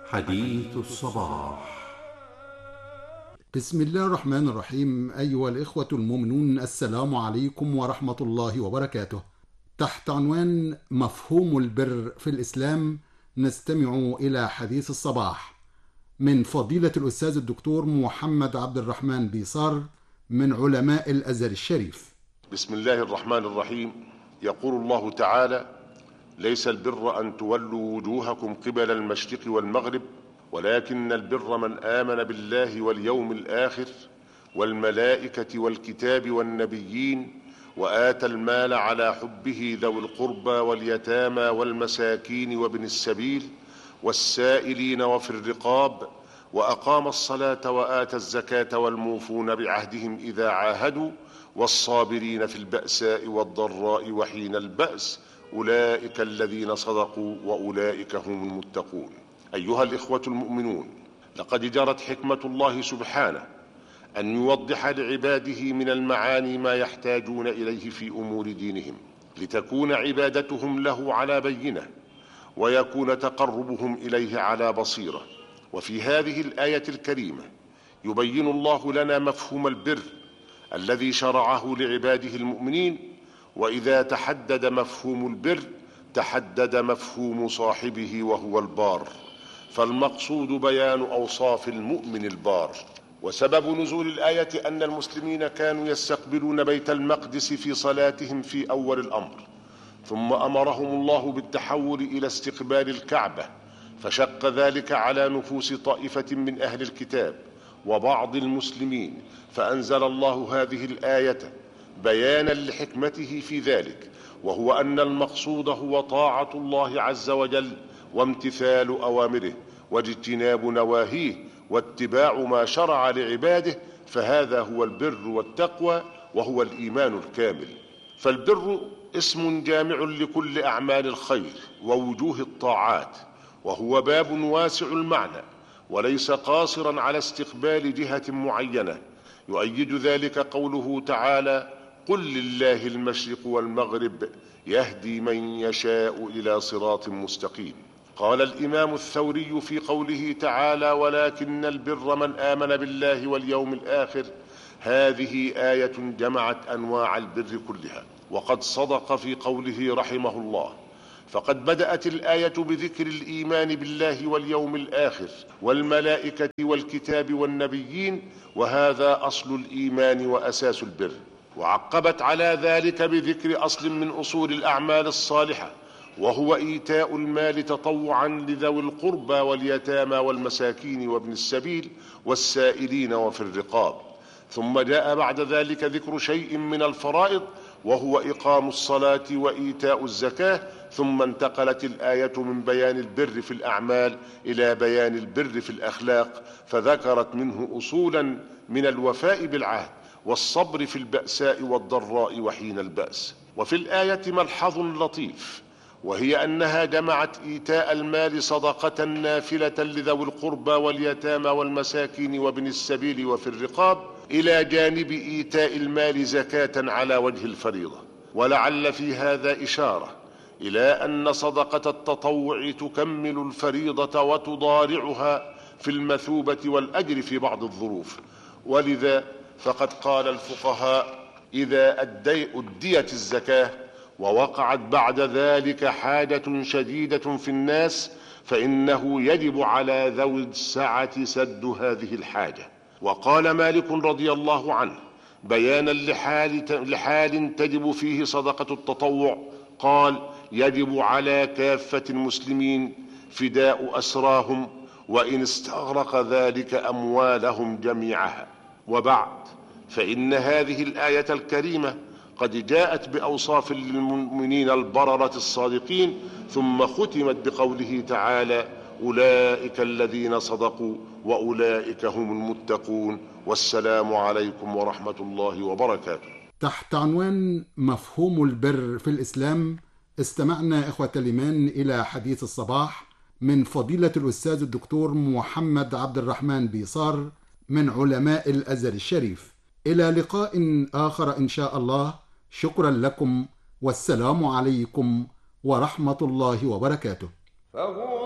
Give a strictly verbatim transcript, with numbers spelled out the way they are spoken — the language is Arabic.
حديث الصباح. بسم الله الرحمن الرحيم. أيها الإخوة المؤمنون، السلام عليكم ورحمة الله وبركاته. تحت عنوان مفهوم البر في الإسلام نستمع إلى حديث الصباح من فضيلة الأستاذ الدكتور محمد عبد الرحمن بيصار من علماء الأزهر الشريف. بسم الله الرحمن الرحيم. يقول الله تعالى: ليس البر أن تولوا وجوهكم قبل المشرق والمغرب ولكن البر من آمن بالله واليوم الآخر والملائكة والكتاب والنبيين وآتى المال على حبه ذوي القربى واليتامى والمساكين وابن السبيل والسائلين وفي الرقاب وأقام الصلاة وآتى الزكاة والموفون بعهدهم إذا عاهدوا والصابرين في البأساء والضراء وحين البأس أولئك الذين صدقوا وأولئك هم المتقون. أيها الإخوة المؤمنون، لقد جرت حكمة الله سبحانه أن يوضح لعباده من المعاني ما يحتاجون إليه في أمور دينهم لتكون عبادتهم له على بينة ويكون تقربهم إليه على بصيرة. وفي هذه الآية الكريمة يبين الله لنا مفهوم البر الذي شرعه لعباده المؤمنين، وإذا تحدد مفهوم البر تحدد مفهوم صاحبه وهو البار، فالمقصود بيان أوصاف المؤمن البار. وسبب نزول الآية أن المسلمين كانوا يستقبلون بيت المقدس في صلاتهم في أول الأمر، ثم أمرهم الله بالتحول إلى استقبال الكعبة، فشق ذلك على نفوس طائفة من أهل الكتاب وبعض المسلمين، فأنزل الله هذه الآية بيانا لحكمته في ذلك، وهو أن المقصود هو طاعة الله عز وجل وامتثال أوامره واجتناب نواهيه واتباع ما شرع لعباده، فهذا هو البر والتقوى وهو الإيمان الكامل. فالبر اسم جامع لكل أعمال الخير ووجوه الطاعات، وهو باب واسع المعنى وليس قاصرا على استقبال جهة معينة. يؤيد ذلك قوله تعالى: قل لله المشرق والمغرب يهدي من يشاء إلى صراط مستقيم. قال الإمام الثوري في قوله تعالى: ولكن البر من آمن بالله واليوم الآخر، هذه آية جمعت أنواع البر كلها. وقد صدق في قوله رحمه الله، فقد بدأت الآية بذكر الإيمان بالله واليوم الآخر والملائكة والكتاب والنبيين، وهذا أصل الإيمان وأساس البر، وعقبت على ذلك بذكر أصل من أصول الأعمال الصالحة، وهو إيتاء المال تطوعا لذوي القربى واليتامى والمساكين وابن السبيل والسائلين وفي الرقاب. ثم جاء بعد ذلك ذكر شيء من الفرائض، وهو إقام الصلاة وإيتاء الزكاة، ثم انتقلت الآية من بيان البر في الأعمال إلى بيان البر في الأخلاق، فذكرت منه أصولا من الوفاء بالعهد والصبر في البأساء والضراء وحين البأس. وفي الآية ملحظ لطيف، وهي أنها جمعت إيتاء المال صدقة نافلة لذوي القربى واليتامى والمساكين وابن السبيل وفي الرقاب، إلى جانب إيتاء المال زكاة على وجه الفريضة. ولعل في هذا إشارة إلى أن صدقة التطوع تكمل الفريضة وتضارعها في المثوبة والأجر في بعض الظروف. ولذا فقد قال الفقهاء: إذا أديت الزكاة ووقعت بعد ذلك حاجة شديدة في الناس فإنه يجب على ذوي السعة سد هذه الحاجة. وقال مالك رضي الله عنه بيانا لحال, لحال تجب فيه صدقة التطوع، قال: يجب على كافة المسلمين فداء أسراهم وإن استغرق ذلك أموالهم جميعها. وبعد، فإن هذه الآية الكريمة قد جاءت بأوصاف للمؤمنين البررة الصادقين، ثم ختمت بقوله تعالى: أولئك الذين صدقوا وأولئك هم المتقون، والسلام عليكم ورحمة الله وبركاته. تحت عنوان مفهوم البر في الإسلام استمعنا إخوة الإيمان إلى حديث الصباح من فضيلة الأستاذ الدكتور محمد عبد الرحمن بيصار من علماء الأزهر الشريف. إلى لقاء آخر إن شاء الله. شكرا لكم، والسلام عليكم ورحمة الله وبركاته.